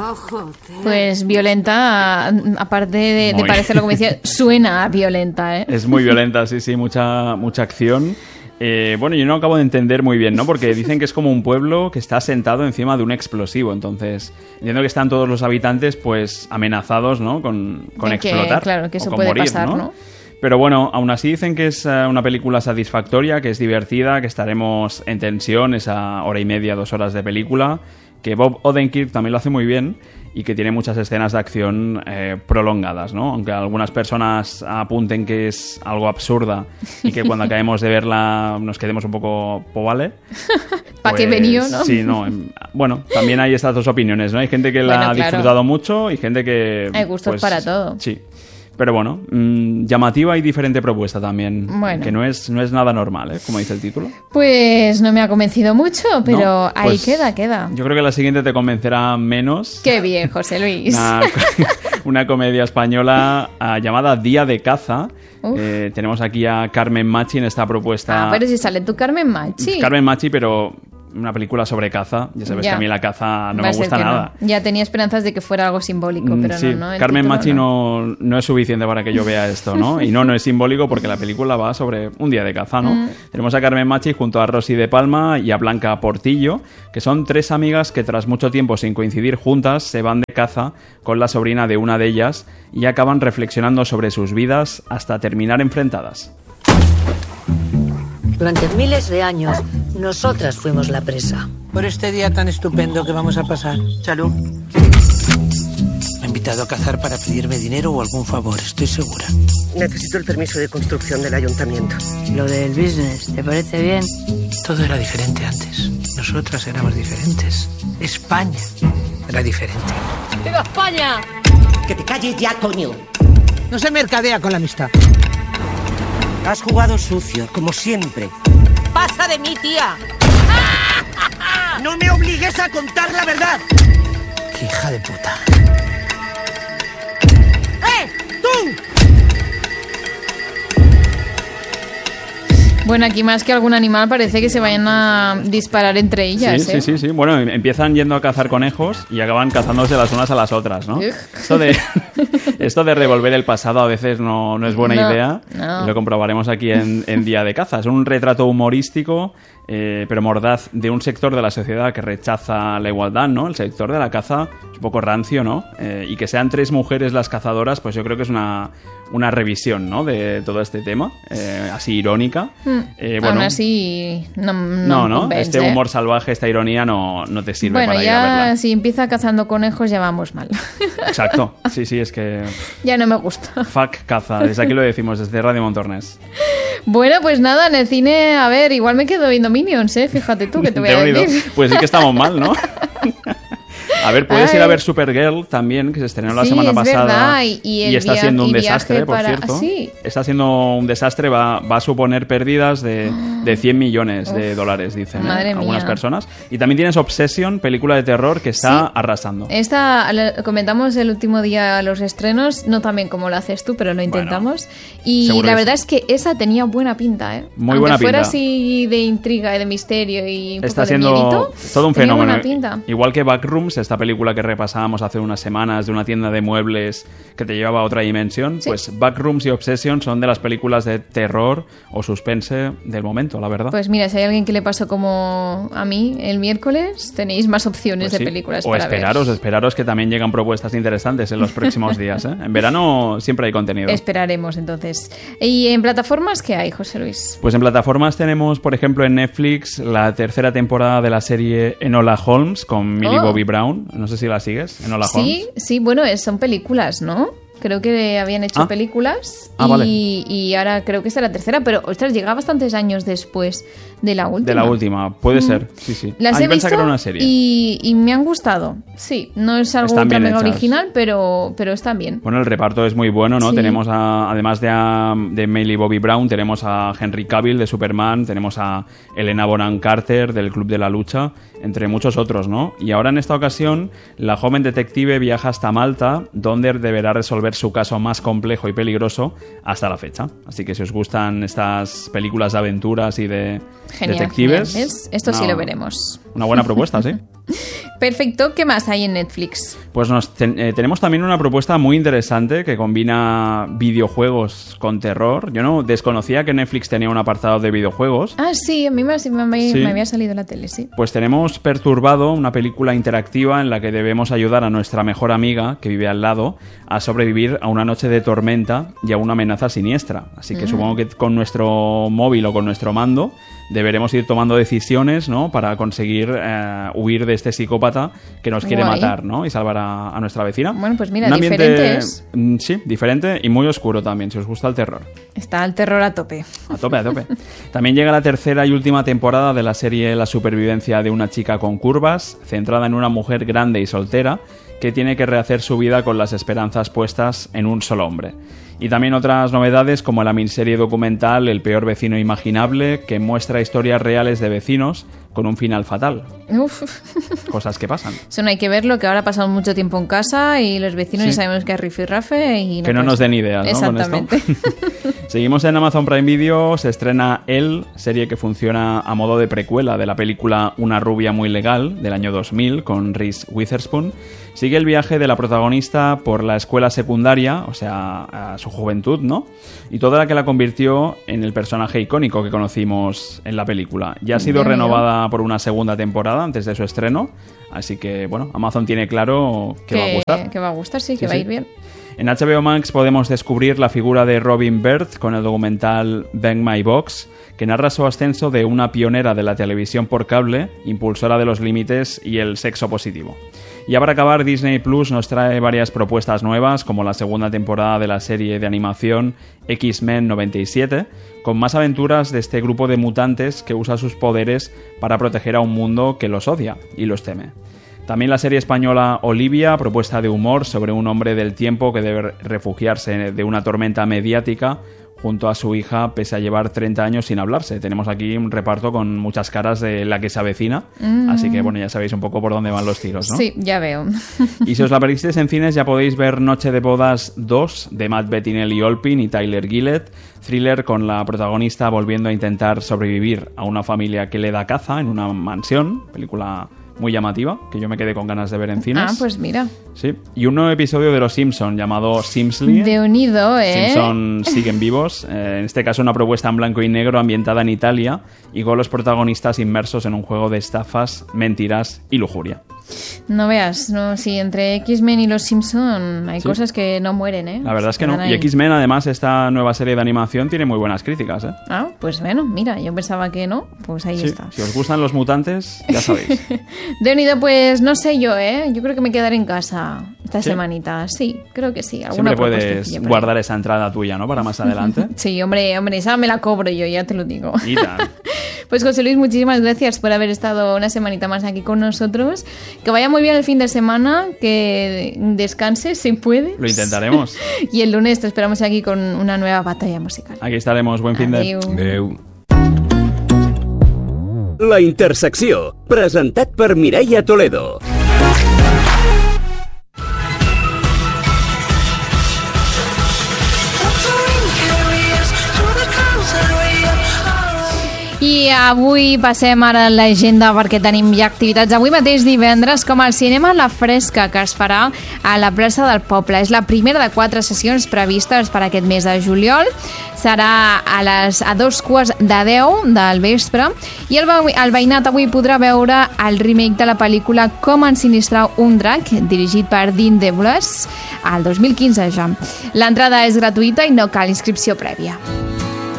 joder. Pues violenta, aparte de parecerlo, como decía, suena violenta, ¿eh? Es muy violenta, sí, mucha acción. Bueno, yo no acabo de entender muy bien, ¿no? Porque dicen que es como un pueblo que está asentado encima de un explosivo. Entonces, entiendo que están todos los habitantes, pues, amenazados, ¿no? Con explotar. Claro, que eso o con puede morir, pasar, ¿no? Pero bueno, aún así dicen que es una película satisfactoria, que es divertida, que estaremos en tensión esa hora y media, 2 horas de película, que Bob Odenkirk también lo hace muy bien y que tiene muchas escenas de acción prolongadas, ¿no? Aunque algunas personas apunten que es algo absurda y que cuando acabemos de verla nos quedemos un poco ¿vale? ¿Para qué venido, no? Sí, no. Bueno, también hay estas dos opiniones, ¿no? Hay gente que la ha disfrutado mucho y gente que... Hay gustos pues, para todo. Sí. Pero bueno, llamativa y diferente propuesta también, bueno. Que no es nada normal, como dice el título. Pues no me ha convencido mucho, pero no, ahí pues queda. Yo creo que la siguiente te convencerá menos. Qué bien, José Luis. Una comedia española llamada Día de Caza. Tenemos aquí a Carmen Machi en esta propuesta. Pero si sale tu Carmen Machi. Carmen Machi, pero... una película sobre caza. Ya sabes que a mí la caza no me gusta nada. No. Ya tenía esperanzas de que fuera algo simbólico, pero sí. no. Carmen Machi no es suficiente para que yo vea esto, ¿no? Y no es simbólico porque la película va sobre un día de caza, ¿no? Tenemos a Carmen Machi junto a Rosy de Palma y a Blanca Portillo, que son 3 amigas que tras mucho tiempo sin coincidir juntas se van de caza con la sobrina de una de ellas y acaban reflexionando sobre sus vidas hasta terminar enfrentadas. Durante miles de años, nosotras fuimos la presa. Por este día tan estupendo que vamos a pasar. Salud. Me ha invitado a cazar para pedirme dinero o algún favor, estoy segura. Necesito el permiso de construcción del ayuntamiento. Lo del business, ¿te parece bien? Todo era diferente antes. Nosotras éramos diferentes. España era diferente. ¡Viva España! Que te calles ya, coño. No se mercadea con la amistad. Has jugado sucio, como siempre. ¡Pasa de mí, tía! ¡No me obligues a contar la verdad! ¡Qué hija de puta! ¡Tú! Bueno, aquí más que algún animal parece que se vayan a disparar entre ellas, Sí. Bueno, empiezan yendo a cazar conejos y acaban cazándose las unas a las otras, ¿no? Esto de revolver el pasado a veces no es buena idea. No. Y lo comprobaremos aquí en Día de Caza. Es un retrato humorístico, pero mordaz, de un sector de la sociedad que rechaza la igualdad, ¿no? El sector de la caza es un poco rancio, ¿no? Y que sean 3 mujeres las cazadoras, pues yo creo que es una revisión, ¿no? De todo este tema, así irónica. Bueno, aún así no convence, este humor salvaje, esta ironía no te sirve para ir a verla. Bueno, ya si empieza cazando conejos ya vamos mal. Exacto, sí, es que... ya no me gusta. Fuck caza, desde aquí lo decimos, desde Radio Montornés. Bueno, pues nada, en el cine, a ver, igual me quedo viendo Minions, fíjate tú que te voy a decir. Pues sí que estamos mal, ¿no? A ver, puedes ir a ver Supergirl también, que se estrenó la semana pasada. Verdad. Y está siendo un desastre, por cierto. ¿Sí? Está siendo un desastre, va a suponer pérdidas de 100 millones de dólares, dicen algunas personas. Y también tienes Obsession, película de terror que está arrasando. Esta, comentamos el último día los estrenos, no tan bien como lo haces tú, pero lo intentamos. Bueno, y la verdad es que esa tenía buena pinta, ¿eh? Muy buena pinta. Fuera así de intriga y de misterio y un está poco de siendo miedito, todo un fenómeno. Buena pinta. Igual que Backrooms, esta película que repasábamos hace unas semanas de una tienda de muebles que te llevaba a otra dimensión, pues Backrooms y Obsession son de las películas de terror o suspense del momento, la verdad. Pues mira, si hay alguien que le pasó como a mí el miércoles, tenéis más opciones de películas para ver. O esperaros que también llegan propuestas interesantes en los próximos días, ¿eh? En verano siempre hay contenido. Esperaremos entonces. ¿Y en plataformas qué hay, José Luis? Pues en plataformas tenemos, por ejemplo, en Netflix la 3ª temporada de la serie Enola Holmes con Millie Bobby Brown. No sé si la sigues, Enola Holmes. Sí, bueno, son películas, ¿no? Creo que habían hecho películas vale. y ahora creo que esta es la 3ª, pero ostras, llega bastantes años después de la última. De la última, puede ser, sí. Las he visto que era una serie. y me han gustado, sí. No es algo ultra mega original, pero están bien. Bueno, el reparto es muy bueno, ¿no? Sí. Tenemos además de Millie Bobby Brown, tenemos a Henry Cavill de Superman, tenemos a Helena Bonham Carter del Club de la Lucha, entre muchos otros, ¿no? Y ahora en esta ocasión, la joven detective viaja hasta Malta, donde deberá resolver su caso más complejo y peligroso hasta la fecha. Así que si os gustan estas películas de aventuras y de detectives... Esto sí lo veremos. Una buena propuesta, sí. Perfecto, ¿qué más hay en Netflix? Pues tenemos también una propuesta muy interesante que combina videojuegos con terror. Yo no desconocía que Netflix tenía un apartado de videojuegos. Ah, sí, a mí me había salido en la tele, sí. Pues tenemos Perturbado, una película interactiva en la que debemos ayudar a nuestra mejor amiga, que vive al lado, a sobrevivir a una noche de tormenta y a una amenaza siniestra. Así que supongo que con nuestro móvil o con nuestro mando deberemos ir tomando decisiones, ¿no?, para conseguir huir de este psicópata que nos quiere matar, ¿no?, y salvar a nuestra vecina. Bueno, pues mira, diferente es. Sí, diferente y muy oscuro también, si os gusta el terror. Está el terror a tope. A tope, a tope. También llega la tercera y última temporada de la serie La supervivencia de una chica con curvas, centrada en una mujer grande y soltera que tiene que rehacer su vida con las esperanzas puestas en un solo hombre. Y también otras novedades como la miniserie documental El peor vecino imaginable, que muestra historias reales de vecinos con un final fatal. Uf. Cosas que pasan. Eso no hay que verlo, que ahora pasamos mucho tiempo en casa y los vecinos ya sabemos que es rifirrafe y que no nos den ideas, ¿no? Exactamente. Con esto. Seguimos en Amazon Prime Video, se estrena Elle, serie que funciona a modo de precuela de la película Una rubia muy legal, del año 2000, con Reese Witherspoon. Sigue el viaje de la protagonista por la escuela secundaria, o sea, a su juventud, ¿no? Y toda la que la convirtió en el personaje icónico que conocimos en la película. Ya ha sido renovada por una segunda temporada antes de su estreno, así que, bueno, Amazon tiene claro que va a gustar. Que va a gustar, sí, que va a ir bien. En HBO Max podemos descubrir la figura de Robin Bird con el documental Bang My Box, que narra su ascenso de una pionera de la televisión por cable, impulsora de los límites y el sexo positivo. Y para acabar, Disney Plus nos trae varias propuestas nuevas, como la segunda temporada de la serie de animación X-Men 97, con más aventuras de este grupo de mutantes que usa sus poderes para proteger a un mundo que los odia y los teme. También la serie española Olivia, propuesta de humor sobre un hombre del tiempo que debe refugiarse de una tormenta mediática junto a su hija, pese a llevar 30 años sin hablarse. Tenemos aquí un reparto con muchas caras de la que se avecina, así que bueno, ya sabéis un poco por dónde van los tiros, ¿no? Sí, ya veo. Y si os la perdisteis en cines, ya podéis ver Noche de Bodas 2, de Matt Bettinelli Olpin y Tyler Gillett, thriller con la protagonista volviendo a intentar sobrevivir a una familia que le da caza en una mansión, película muy llamativa, que yo me quedé con ganas de ver en cines. Ah, pues mira. Sí, y un nuevo episodio de Los Simpson llamado Simsly. De unido, ¿eh? Simpson siguen vivos, en este caso una propuesta en blanco y negro ambientada en Italia y con los protagonistas inmersos en un juego de estafas, mentiras y lujuria. No veas, no, sí, entre X-Men y Los Simpson hay cosas que no mueren, ¿eh? La verdad es que no. Y X-Men, además, esta nueva serie de animación tiene muy buenas críticas, ¿eh? Ah, pues bueno, mira, yo pensaba que no, pues ahí está. Si os gustan los mutantes, ya sabéis. De unido, pues no sé yo, ¿eh? Yo creo que me quedaré en casa esta semanita. Sí, creo que sí. Siempre puedes guardar esa entrada tuya, ¿no? Para más adelante. Sí, hombre, esa me la cobro yo, ya te lo digo. Y tal. Pues José Luis, muchísimas gracias por haber estado una semanita más aquí con nosotros. Que vaya muy bien el fin de semana, que descanses si puede. Lo intentaremos. Y el lunes te esperamos aquí con una nueva batalla musical. Aquí estaremos. Buen fin de... Adéu. La Intersecció, presentat per Mireia Toledo. I avui passem ara a l'agenda perquè tenim ja activitats. Avui mateix divendres, com al cinema La Fresca, que es farà a la plaça del Poble. És la primera de 4 sessions previstes per aquest mes de juliol. Serà a 2:45 del vespre. I el veïnat avui podrà veure el remake de la pel·lícula Com ensinistrar un drac, dirigit per Dean DeBluis, al 2015 ja. L'entrada és gratuïta i no cal inscripció prèvia.